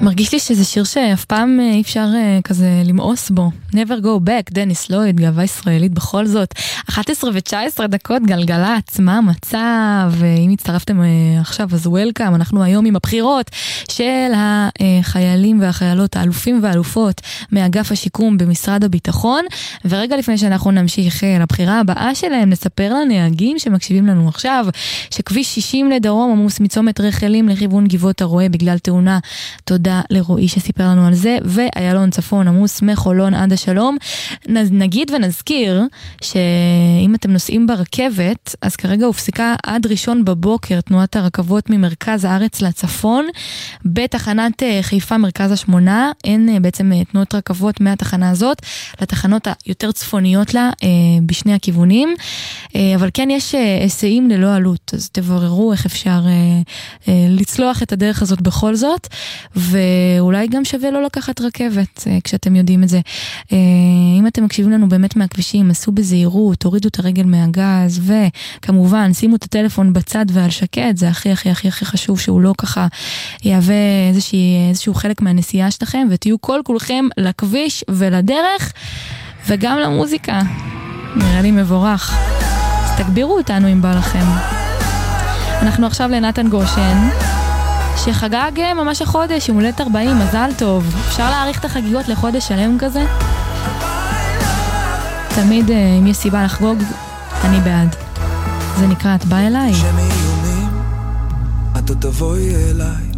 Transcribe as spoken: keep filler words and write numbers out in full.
מרגיש לי שזה שיר שאף פעם אי אפשר כזה למאוס בו. Never go back, דניס לויד, גאווה ישראלית בכל זאת. אחת עשרה ותשע עשרה דקות, גלגלצ, מה המצב? ואם הצטרפתם עכשיו, אז וולקאם. אנחנו היום עם הבחירות של החיילים והחיילות, האלופים והאלופות, מאגף השיקום במשרד הביטחון. ורגע לפני שאנחנו נמשיך לבחירה הבאה שלהם, נספר לנהגים שמקשיבים לנו עכשיו, שכביש שישים לדרום עמוס מצומת רחלים לכיוון גבעות הרועה בגלל תאונה. תודה לרועי שסיפר לנו על זה, ואיילון צפון עמוס מחולון עד השלום. נגיד ונזכיר שאם אתם נוסעים ברכבת, אז כרגע הופסקה עד ראשון בבוקר תנועת הרכבות ממרכז הארץ לצפון, בתחנת חיפה מרכז השמונה, אין בעצם תנועות רכבות מהתחנה הזאת, לתחנות היותר צפוניות לה בשני הכיוונים, אבל כן יש היסעים ללא עלות, אז תבררו איך אפשר לצלוח את הדרך הזאת בכל זאת, ואולי גם שווה לא לקחת רכבת כשאתם יודעים את זה. אם אתם מקשיבים לנו באמת מהכבישים, עשו בזהירות, תורידו את הרגל מהגז, וכמובן שימו את הטלפון בצד ועל שקט, זה הכי הכי הכי הכי חשוב שהוא לא ככה יהווה איזושהי, איזשהו חלק מהנסיעה שלכם, ותהיו כל כולכם לכביש ולדרך, וגם למוזיקה. נראה לי מבורך. אז תגבירו אותנו אם בא לכם. אנחנו עכשיו לנתן גושן, שחגג ממש החודש, יום הולדת ארבעים, מזל טוב. אפשר להאריך את החגיגות לחודש שלם כזה? תמיד אם יש סיבה לחגוג, אני בעד. זה נקרא את בא אליי. שמי יומים, את תבואי אליי,